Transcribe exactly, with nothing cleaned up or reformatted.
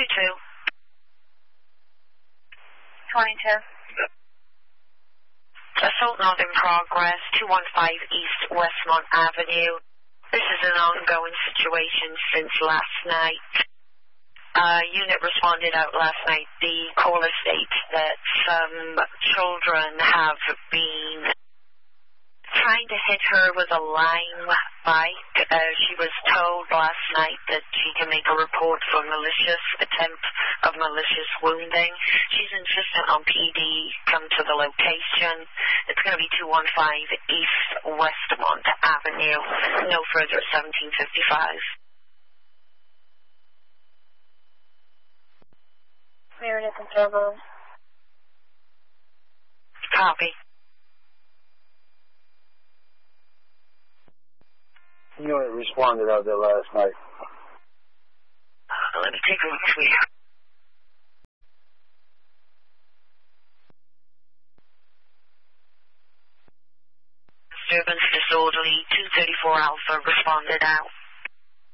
two two. twenty-two. Assault not in progress, two one five East Westmont Avenue. This is an ongoing situation since last night. Uh, unit responded out last night. The caller states that some children have been trying to hit her with a lime bike. Uh, she was told last night that she can make a report for malicious attempt of malicious wounding. She's insistent on P D come to the location. It's going to be two one five East Westmont Avenue. No further seventeen fifty-five. Meredith and Fairbones. Copy. Unit responded out there last night. Uh, let me take a look for you. Disturbance disorderly, two thirty-four Alpha responded out.